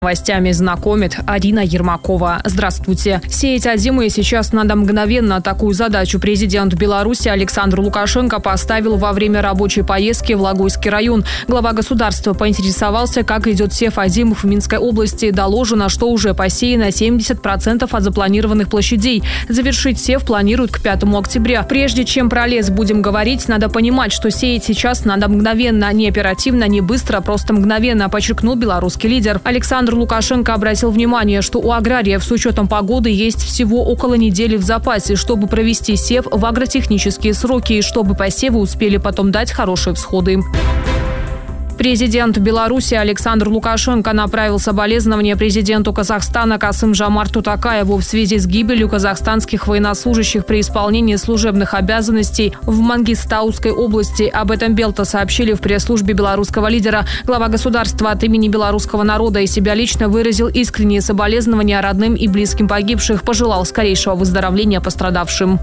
Новостями знакомит Арина Ермакова. Здравствуйте. Сеять озимые сейчас надо мгновенно. Такую задачу президент Беларуси Александр Лукашенко поставил во время рабочей поездки в Логойский район. Глава государства поинтересовался, как идет сев озимых в Минской области. Доложено, что уже посеяно 70% от запланированных площадей. Завершить сев планируют к 5 октября. Прежде чем про лес будем говорить, надо понимать, что сеять сейчас надо мгновенно. Не оперативно, не быстро, просто мгновенно, подчеркнул белорусский лидер. Александр Лукашенко обратил внимание, что у аграриев с учетом погоды есть всего около недели в запасе, чтобы провести сев в агротехнические сроки и чтобы посевы успели потом дать хорошие всходы. Президент Беларуси Александр Лукашенко направил соболезнования президенту Казахстана Касым-Жомарту Токаеву в связи с гибелью казахстанских военнослужащих при исполнении служебных обязанностей в Мангистауской области. Об этом Белта сообщили в пресс-службе белорусского лидера. Глава государства от имени белорусского народа и себя лично выразил искренние соболезнования родным и близким погибших, пожелал скорейшего выздоровления пострадавшим.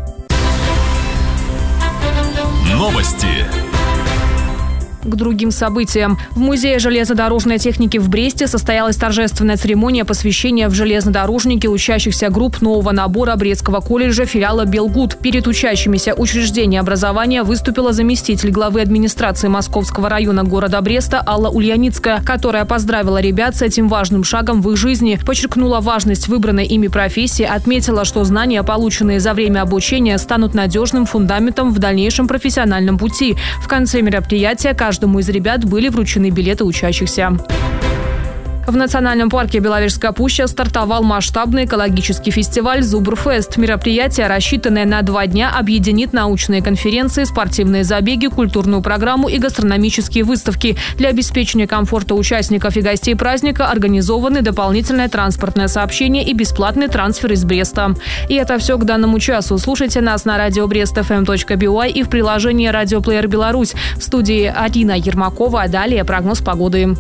Новости. К другим событиям. В Музее железнодорожной техники в Бресте состоялась торжественная церемония посвящения в железнодорожники учащихся групп нового набора Брестского колледжа филиала Белгуд. Перед учащимися учреждения образования выступила заместитель главы администрации Московского района города Бреста Алла Ульяницкая, которая поздравила ребят с этим важным шагом в их жизни, подчеркнула важность выбранной ими профессии, отметила, что знания, полученные за время обучения, станут надежным фундаментом в дальнейшем профессиональном пути. В конце мероприятия каждому из ребят были вручены билеты учащихся. В национальном парке Беловежская пуща стартовал масштабный экологический фестиваль «Зубрфест». Мероприятие, рассчитанное на 2 дня, объединит научные конференции, спортивные забеги, культурную программу и гастрономические выставки. Для обеспечения комфорта участников и гостей праздника организованы дополнительное транспортное сообщение и бесплатный трансфер из Бреста. И это все к данному часу. Слушайте нас на radiobrestfm.by и в приложении «Радиоплеер Беларусь». В студии Арина Ермакова. Далее прогноз погоды.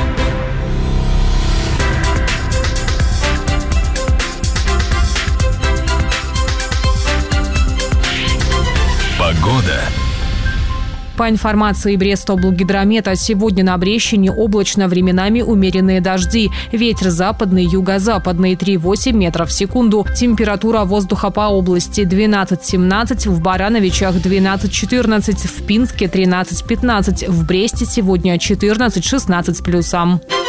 Погода. По информации Брестоблгидромета, сегодня на Брещине облачно, временами умеренные дожди. Ветер западный, юго-западный 3,8 метров в секунду. Температура воздуха по области 12-17, в Барановичах 12-14, в Пинске 13-15, в Бресте сегодня 14-16 с плюсом.